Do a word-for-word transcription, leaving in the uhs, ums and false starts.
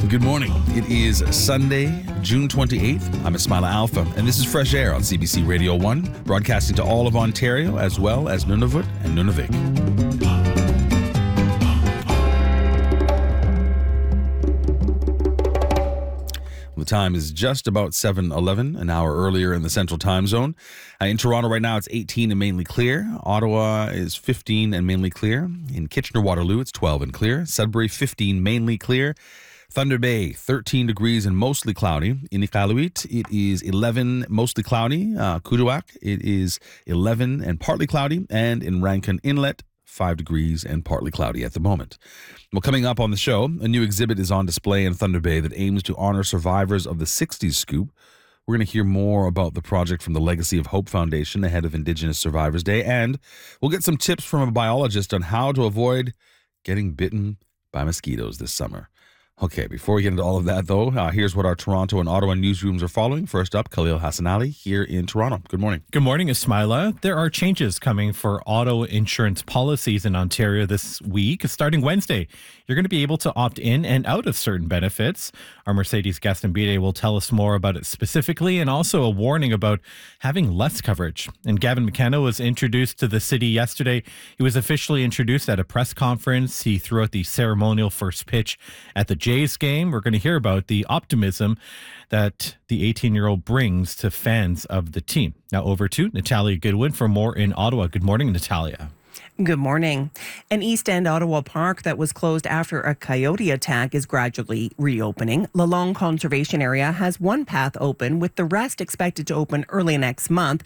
Good morning. It is Sunday, June twenty-eighth. I'm Ismaila Alpha, and this is Fresh Air on C B C Radio one, broadcasting to all of Ontario as well as Nunavut and Nunavik. The time is just about seven eleven, an hour earlier in the Central Time Zone. Uh, in Toronto right now, it's eighteen and mainly clear. Ottawa is fifteen and mainly clear. In Kitchener-Waterloo, it's twelve and clear. Sudbury, fifteen, mainly clear. Thunder Bay, thirteen degrees and mostly cloudy. In Iqaluit, it is eleven, mostly cloudy. Uh, Kuujjuaq, it is eleven and partly cloudy. And in Rankin Inlet, five degrees and partly cloudy at the moment. Well, coming up on the show, a new exhibit is on display in Thunder Bay that aims to honor survivors of the sixties scoop. We're going to hear more about the project from the Legacy of Hope Foundation ahead of Indigenous Survivors Day, and we'll get some tips from a biologist on how to avoid getting bitten by mosquitoes this summer. Okay, before we get into all of that, though, uh, here's what our Toronto and Ottawa newsrooms are following. First up, Khalil Hassanali here in Toronto. Good morning. Good morning, Ismaila. There are changes coming for auto insurance policies in Ontario this week. Starting Wednesday, you're going to be able to opt in and out of certain benefits. Our Mercedes Gastambide will tell us more about it specifically, and also a warning about having less coverage. And Gavin McKenna was introduced to the city yesterday. He was officially introduced at a press conference. He threw out the ceremonial first pitch at the Jays game. We're going to hear about the optimism that the eighteen-year-old brings to fans of the team. Now over to Natalia Goodwin for more in Ottawa. Good morning, Natalia. Good morning. An East End Ottawa park that was closed after a coyote attack is gradually reopening. Lalonde Conservation Area has one path open, with the rest expected to open early next month.